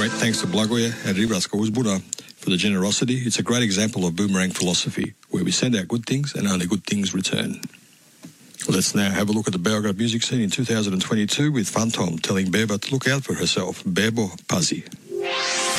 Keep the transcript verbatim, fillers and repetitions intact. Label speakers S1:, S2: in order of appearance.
S1: great thanks to Blagoje and Rivratska Uzbuna for the generosity. It's a great example of boomerang philosophy, where we send out good things and only good things return. Let's now have a look at the Beograd music scene in two thousand twenty-two with Fantom telling Beba to look out for herself. Bebo, pazi.